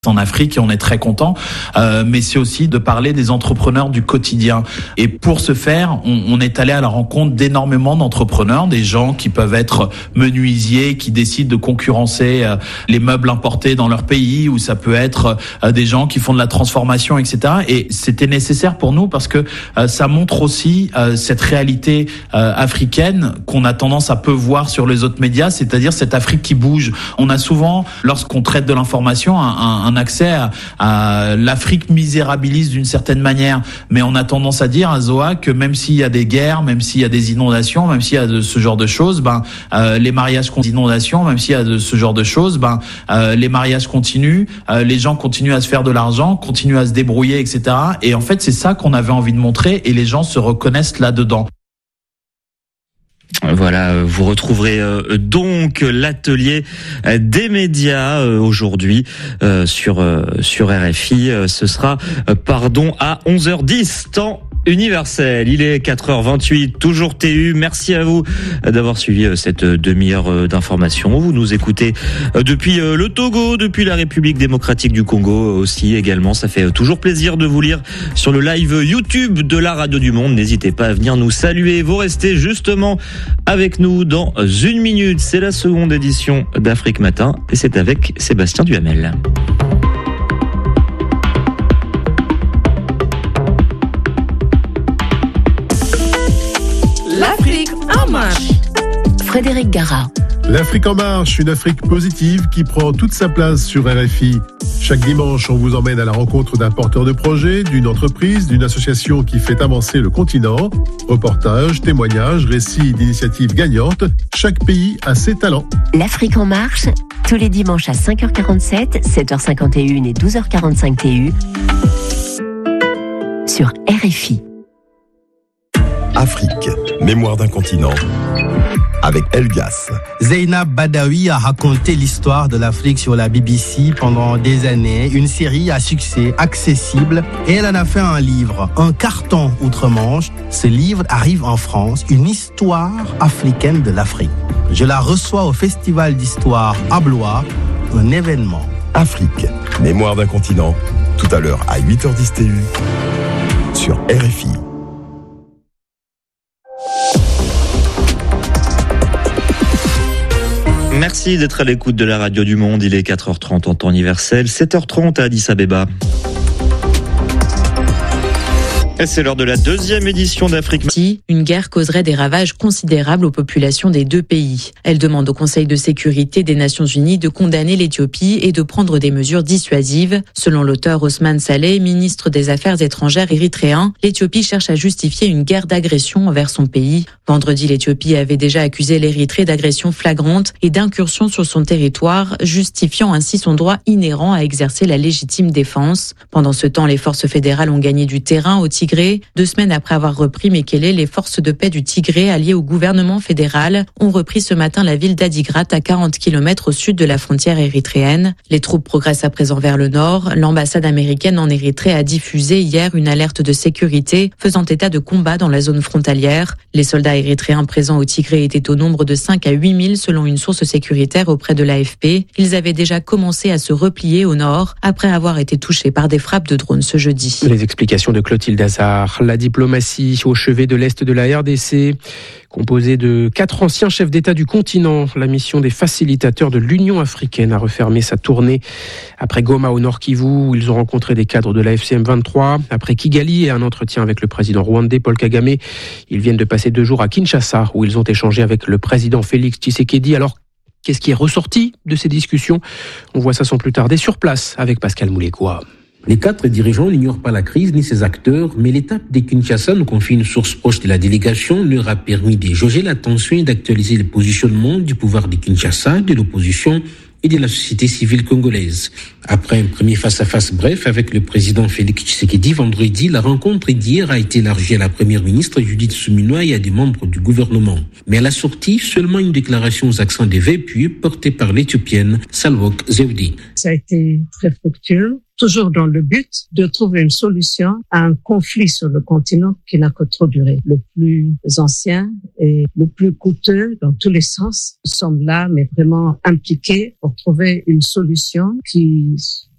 en Afrique et on est très content, mais c'est aussi de parler des entrepreneurs du quotidien. Et pour ce faire, on est allé à la rencontre d'énormément d'entrepreneurs, des gens qui peuvent être menuisiers, qui décident de concurrencer les meubles importés dans leur pays, ou ça peut être des gens qui font de la transformation, etc. Et c'était nécessaire pour nous parce que ça montre aussi cette réalité africaine qu'on a tendance à peu voir sur les autres médias, c'est-à-dire cette Afrique qui bouge. On a souvent, lorsqu'on traite de l'information, un accès à l'Afrique misérabilise d'une certaine manière, mais on a tendance à dire à Zoa que même s'il y a des guerres, même s'il y a des inondations, même s'il y a de ce genre de choses, les mariages continuent, inondations, même s'il y a de ce genre de choses, les mariages continuent, les gens continuent à se faire de l'argent, continuent à se débrouiller, etc. Et en fait, c'est ça qu'on avait envie de montrer, et les gens se reconnaissent là-dedans. Voilà, vous retrouverez donc l'atelier des médias aujourd'hui sur RFI. Ce sera à 11h10 temps universel. Il est 4h28, toujours TU. Merci à vous d'avoir suivi cette demi-heure d'information. Vous nous écoutez depuis le Togo, depuis la République démocratique du Congo aussi également. Ça fait toujours plaisir de vous lire sur le live YouTube de la Radio du Monde. N'hésitez pas à venir nous saluer. Vous restez justement avec nous dans une minute. C'est la seconde édition d'Afrique Matin et c'est avec Sébastien Duhamel. L'Afrique en marche. Frédéric Gara. L'Afrique en marche, une Afrique positive qui prend toute sa place sur RFI. Chaque dimanche, on vous emmène à la rencontre d'un porteur de projet, d'une entreprise, d'une association qui fait avancer le continent. Reportages, témoignages, récits d'initiatives gagnantes. Chaque pays a ses talents. L'Afrique en marche, tous les dimanches à 5h47, 7h51 et 12h45 TU sur RFI. Afrique, mémoire d'un continent, avec Elgas. Zeynab Badawi a raconté l'histoire de l'Afrique sur la BBC pendant des années, une série à succès, accessible, et elle en a fait un livre, un carton outre-Manche. Ce livre arrive en France, une histoire africaine de l'Afrique. Je la reçois au Festival d'Histoire à Blois, un événement. Afrique, mémoire d'un continent, tout à l'heure à 8h10 TU, sur RFI. Merci d'être à l'écoute de la Radio du Monde. Il est 4h30 en temps universel, 7h30 à Addis Abeba. Et c'est l'heure de la deuxième édition d'Afrique. Une guerre causerait des ravages considérables aux populations des deux pays. Elle demande au Conseil de sécurité des Nations Unies de condamner l'Éthiopie et de prendre des mesures dissuasives. Selon l'auteur Ousmane Saleh, ministre des Affaires étrangères érythréen, l'Éthiopie cherche à justifier une guerre d'agression envers son pays. Vendredi, l'Éthiopie avait déjà accusé l'Érythrée d'agression flagrante et d'incursion sur son territoire, justifiant ainsi son droit inhérent à exercer la légitime défense. Pendant ce temps, les forces fédérales ont gagné du terrain au Tigré. 2 semaines après avoir repris Mekele, les forces de paix du Tigré, alliées au gouvernement fédéral, ont repris ce matin la ville d'Adigrat à 40 km au sud de la frontière érythréenne. Les troupes progressent à présent vers le nord. L'ambassade américaine en Érythrée a diffusé hier une alerte de sécurité faisant état de combats dans la zone frontalière. Les soldats érythréens présents au Tigré étaient au nombre de 5 à 8 000 selon une source sécuritaire auprès de l'AFP. Ils avaient déjà commencé à se replier au nord après avoir été touchés par des frappes de drones ce jeudi. Les explications de Clotilde Hazard. La diplomatie au chevet de l'Est de la RDC, composée de 4 anciens chefs d'État du continent. La mission des facilitateurs de l'Union africaine a refermé sa tournée après Goma au Nord Kivu, où ils ont rencontré des cadres de la FCM 23. Après Kigali et un entretien avec le président rwandais Paul Kagame, ils viennent de passer 2 jours à Kinshasa, où ils ont échangé avec le président Félix Tshisekedi. Alors, qu'est-ce qui est ressorti de ces discussions ? On voit ça sans plus tarder sur place avec Pascal Moulékoua. Les 4 dirigeants n'ignorent pas la crise ni ses acteurs, mais l'étape de Kinshasa, nous confie une source proche de la délégation, leur a permis de jauger la tension et d'actualiser le positionnement du pouvoir de Kinshasa, de l'opposition et de la société civile congolaise. Après un premier face-à-face bref avec le président Félix Tshisekedi vendredi, la rencontre d'hier a été élargie à la première ministre Judith Suminwa et à des membres du gouvernement. Mais à la sortie, seulement une déclaration aux accents des véhicules portée par l'Éthiopienne Salwok Zewde. Ça a été très fructueux, toujours dans le but de trouver une solution à un conflit sur le continent qui n'a que trop duré. Le plus ancien et le plus coûteux dans tous les sens. Nous sommes là, mais vraiment impliqués pour trouver une solution qui